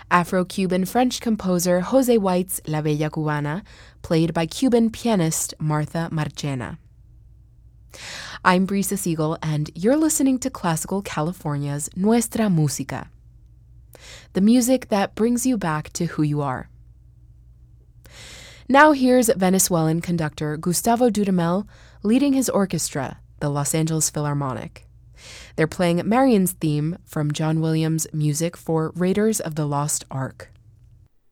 Afro-Cuban French composer Jose White's La Bella Cubana, played by Cuban pianist Martha Marchena. I'm Brisa Siegel, and you're listening to Classical California's Nuestra Música, the music that brings you back to who you are. Now here's Venezuelan conductor Gustavo Dudamel leading his orchestra, the Los Angeles Philharmonic. They're playing Marion's theme from John Williams' music for Raiders of the Lost Ark.